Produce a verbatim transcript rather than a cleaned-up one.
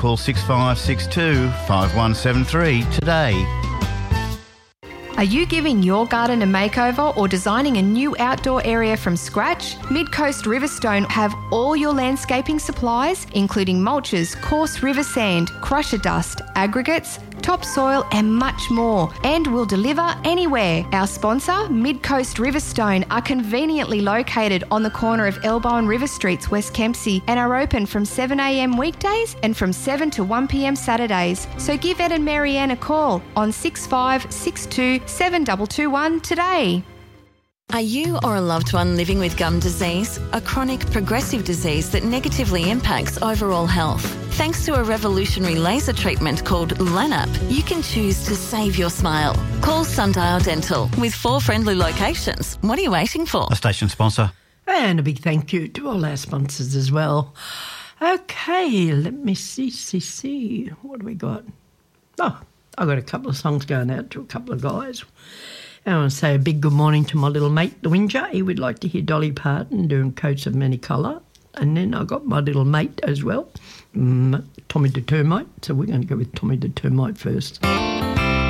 Call six five six two, five one seven three today. Are you giving your garden a makeover or designing a new outdoor area from scratch? Mid-Coast Riverstone have all your landscaping supplies, including mulches, coarse river sand, crusher dust, aggregates, topsoil and much more, and will deliver anywhere. Our sponsor, Mid-Coast Riverstone, are conveniently located on the corner of Elbow and River Streets, West Kempsey, and are open from seven a m weekdays and from seven to one p m Saturdays. So give Ed and Marianne a call on six five six two, seven two two one today. Are you or a loved one living with gum disease, a chronic progressive disease that negatively impacts overall health? Thanks to a revolutionary laser treatment called LANAP, you can choose to save your smile. Call Sundial Dental with four friendly locations. What are you waiting for? A station sponsor. And a big thank you to all our sponsors as well. Okay, let me see, see, see. What do we got? Oh, I've got a couple of songs going out to a couple of guys. I want to say a big good morning to my little mate, the Whinger. He would like to hear Dolly Parton doing Coats of Many Colour. And then I got my little mate as well, um, Tommy the Termite. So we're going to go with Tommy the Termite first.